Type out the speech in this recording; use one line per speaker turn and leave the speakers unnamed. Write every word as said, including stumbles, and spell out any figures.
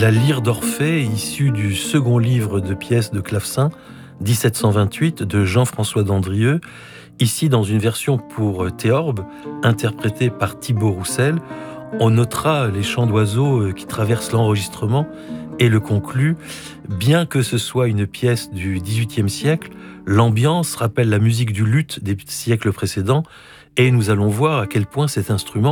La lyre d'Orphée, issue du second livre de pièces de clavecin, dix-sept cent vingt-huit, de Jean-François Dandrieux, ici dans une version pour théorbe, interprétée par Thibaut Roussel. On notera les chants d'oiseaux qui traversent l'enregistrement et le concluent. Bien que ce soit une pièce du dix-huitième siècle, l'ambiance rappelle la musique du luth des siècles précédents et nous allons voir à quel point cet instrument